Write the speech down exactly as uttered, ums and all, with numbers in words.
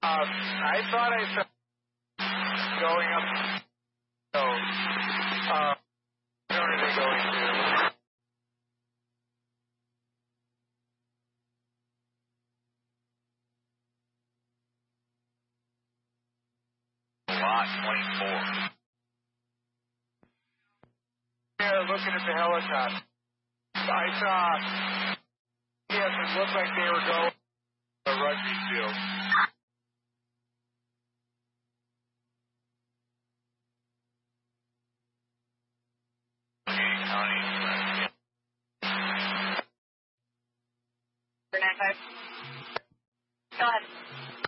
I thought I saw going up. So, uh, where are they going to? Lot twenty-four. They're looking at the helicopter. I saw, yes, it looked like they were going to the rugby field. Go ahead.